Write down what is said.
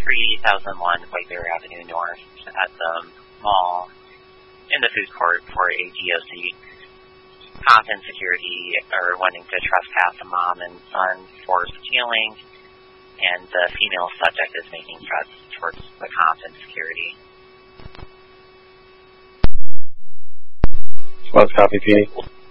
3001 White Bear Avenue North at the mall in the food court for a DOC. Compton security are wanting to trespass a mom and son for stealing, and the female subject is making threats towards the Compton security. Let's copy, P.